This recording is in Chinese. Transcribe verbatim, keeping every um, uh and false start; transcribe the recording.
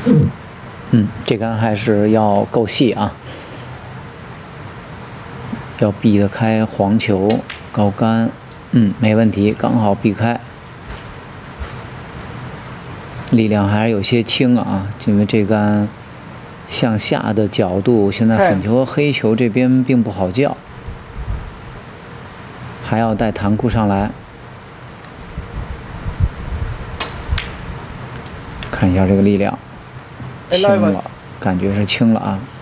嗯，这杆还是要够细啊，要避得开黄球高杆。嗯，没问题，刚好避开。力量还是有些轻啊，因为这杆向下的角度，现在粉球和黑球这边并不好叫，还要带弹库上来。看一下这个力量，轻了，感觉是轻了啊。